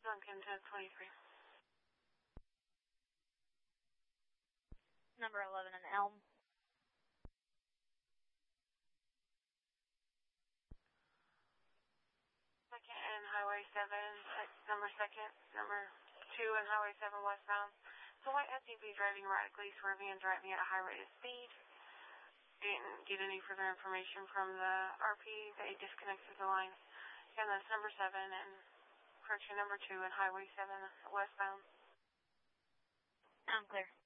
Duncan 1023. Number 11 and Elm. Second and Highway 7, number 2 and Highway 7 westbound. It's a white SUV driving erratically, swerving and driving at a high rate of speed. Didn't get any further information from the RP. They disconnected the line. And that's number 7 and correction number 2 and Highway 7 westbound. I'm clear.